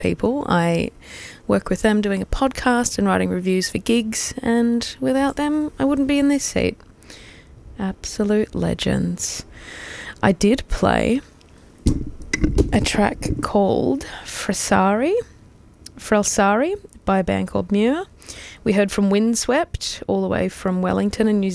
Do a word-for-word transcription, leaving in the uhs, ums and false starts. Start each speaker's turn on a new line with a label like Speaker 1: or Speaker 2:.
Speaker 1: people. I work with them doing a podcast and writing reviews for gigs, and without them, I wouldn't be in this seat. Absolute legends. I did play a track called Frasari, Frelsari by a band called Muir. We heard from Windswept all the way from Wellington in New